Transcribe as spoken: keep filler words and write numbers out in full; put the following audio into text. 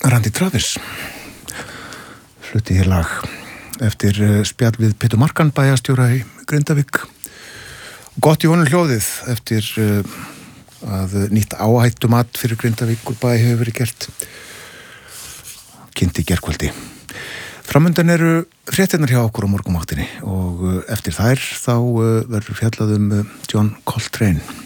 Randy Travis flutti hér lag eftir spjall við Pétur Markan, bæjarstjóra í Grindavík. Gott í honum hljóðið eftir að nýtt áhættumat fyrir Grindavíkur bæ hefur verið gert. Kynnti í gærkvöldi. Framundan eru fréttirnar hjá okkur á morgunvaktinni og eftir þær þá verður fjallað um John Coltrane.